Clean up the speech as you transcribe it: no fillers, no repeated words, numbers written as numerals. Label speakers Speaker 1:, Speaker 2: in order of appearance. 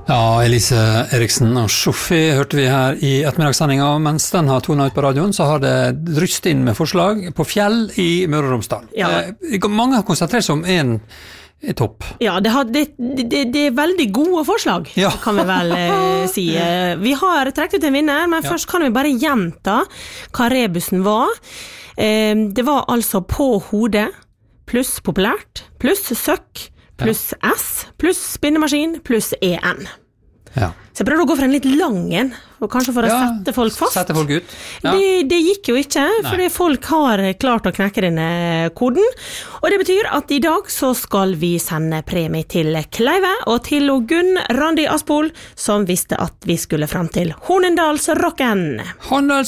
Speaker 1: Ja, Elise Eriksen og Sofie hørte vi her i ettermiddagssendingen. Mens den har tonet ut på radioen, så har det dryst inn med forslag på fjell i Møre og Romsdal.
Speaker 2: Ja.
Speaker 1: Mange har konsentrert seg om en topp.
Speaker 2: Ja, det er veldig gode forslag, kan vi vel si. Vi har trekt ut en vinner, men først kan vi bare gjenta hva rebusen var. Det var altså på hodet, pluss populært, pluss søkk, pluss S, pluss spinnemaskin, pluss EN.
Speaker 1: Ja.
Speaker 2: Så jeg prøvde å gå for en litt lang en, og kanskje for å sette folk fast.
Speaker 1: Sette folk ut. Ja.
Speaker 2: Det gikk jo ikke, fordi folk har klart å knekke denne koden. Og det betyr at i dag så skal vi sende premie til Kleive og til Gunn Randi Aspol, som visste at vi skulle frem til Hornindalsrocken.